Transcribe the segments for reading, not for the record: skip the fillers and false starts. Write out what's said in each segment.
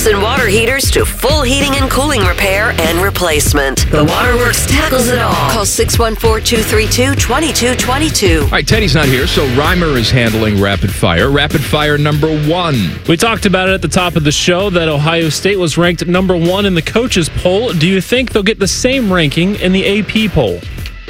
and water heaters to full heating and cooling repair and replacement. The Waterworks tackles it all. Call 614-232-2222. All right, Teddy's not here, so Reimer is handling Rapid Fire. Rapid Fire number 1. We talked about it at the top of the show that Ohio State was ranked number 1 in the coaches poll. Do you think they'll get the same ranking in the AP poll?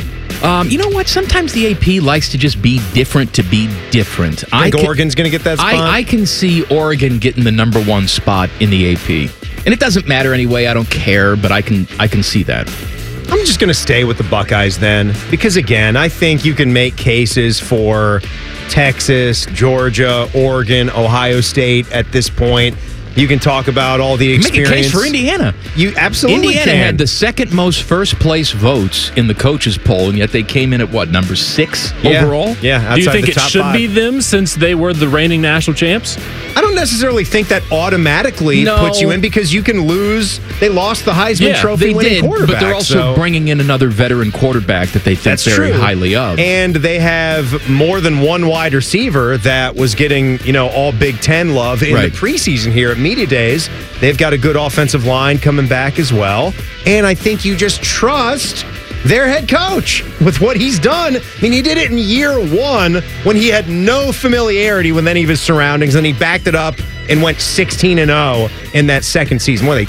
You know what? Sometimes the AP likes to just be different to be different. I think Oregon's going to get that spot? I can see Oregon getting the number 1 spot in the AP. And it doesn't matter anyway. I don't care, but I can see that. I'm just going to stay with the Buckeyes then. Because, again, I think you can make cases for Texas, Georgia, Oregon, Ohio State at this point. You can talk about all the experience. Make a case for Indiana. You absolutely Indiana had the second most first-place votes in the coaches poll, and yet they came in at, what, number 6 overall? Yeah, do you think the it top should 5. be them since they were the reigning national champs? I don't necessarily think that automatically puts you in because you can lose. They lost the Heisman Trophy winning quarterback. But they're also bringing in another veteran quarterback that they think very highly of. And they have more than one wide receiver that was getting, all Big Ten love in the preseason here at Media Days. They've got a good offensive line coming back as well. And I think you just trust their head coach with what he's done. I mean, he did it in year 1 when he had no familiarity with any of his surroundings, and he backed it up and went 16-0 in that second season. What are they,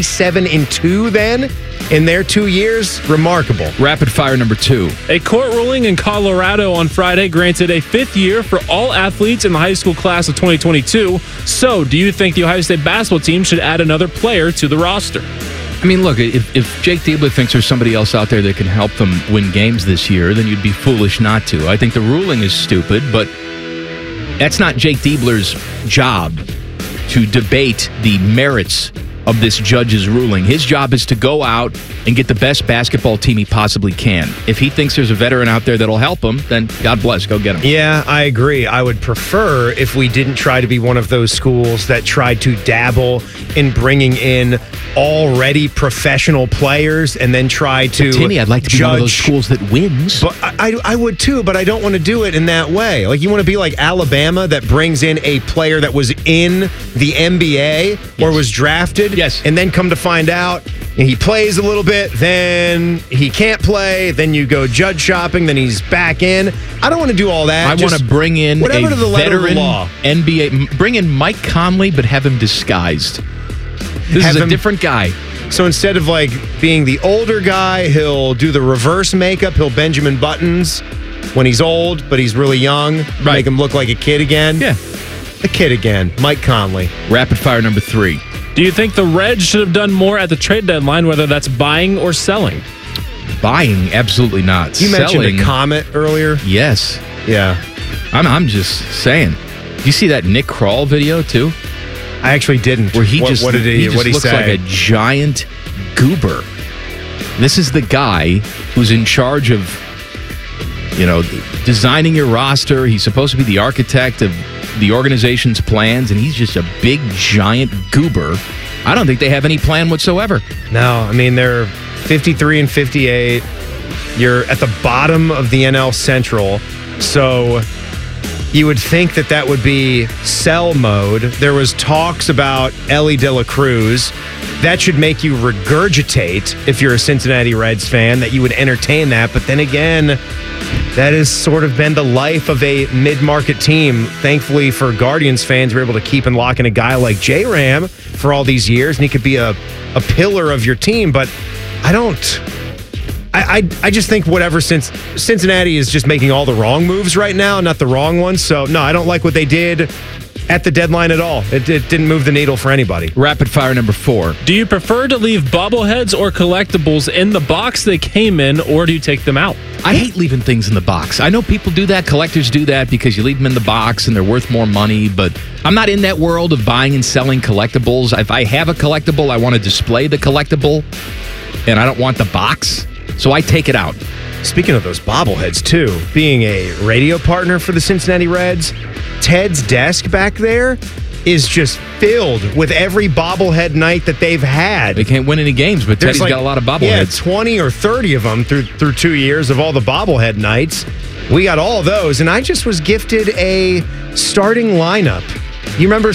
27-2 then in their 2 years? Remarkable. Rapid Fire number 2. A court ruling in Colorado on Friday granted a 5th year for all athletes in the high school class of 2022. So, do you think the Ohio State basketball team should add another player to the roster? I mean, look, if Jake Diebler thinks there's somebody else out there that can help them win games this year, then you'd be foolish not to. I think the ruling is stupid, but that's not Jake Diebler's job to debate the merits of this judge's ruling. His job is to go out and get the best basketball team he possibly can. If he thinks there's a veteran out there that'll help him, then God bless, go get him. Yeah, I agree. I would prefer if we didn't try to be one of those schools that tried to dabble in bringing in already professional players and then try to Timmy, I'd like to be one of those schools that wins. But I would too, but I don't want to do it in that way. Like, you want to be like Alabama that brings in a player that was in the NBA or was drafted. Yes. And then come to find out he plays a little bit, then he can't play, then you go judge shopping, then he's back in. I don't want to do all that. I want to bring in a veteran law. NBA. Bring in Mike Conley, but have him disguised. This is a different guy. So instead of being the older guy, he'll do the reverse makeup. He'll Benjamin Buttons when he's old, but he's really young. Right. Make him look like a kid again. Yeah. A kid again. Mike Conley. Rapid Fire number 3. Do you think the Reds should have done more at the trade deadline, whether that's buying or selling? Buying? Absolutely not. You mentioned a Comet earlier. Yes. Yeah. I'm just saying. Do you see that Nick Kroll video too? I actually didn't. Where he what did he looks say? like a giant goober. This is the guy who's in charge of, designing your roster. He's supposed to be the architect of the organization's plans, and he's just a big, giant goober. I don't think they have any plan whatsoever. No, I mean, they're 53-58. You're at the bottom of the NL Central, so you would think that would be sell mode. There was talks about Elly De La Cruz. That should make you regurgitate, if you're a Cincinnati Reds fan, that you would entertain that. But then again, that has sort of been the life of a mid-market team. Thankfully for Guardians fans, we're able to keep and lock in a guy like J-Ram for all these years, and he could be a pillar of your team. But I just think since Cincinnati is just making all the wrong moves right now, not the wrong ones. So, no, I don't like what they did at the deadline at all. It didn't move the needle for anybody. Rapid Fire number 4. Do you prefer to leave bobbleheads or collectibles in the box they came in, or do you take them out? I hate leaving things in the box. I know people do that. Collectors do that because you leave them in the box and they're worth more money, but I'm not in that world of buying and selling collectibles. If I have a collectible, I want to display the collectible, and I don't want the box, so I take it out. Speaking of those bobbleheads, too, being a radio partner for the Cincinnati Reds, Ted's desk back there is just filled with every bobblehead night that they've had. They can't win any games, but Teddy's got a lot of bobbleheads. Yeah, 20 or 30 of them through 2 years of all the bobblehead nights. We got all of those, and I just was gifted a starting lineup. You remember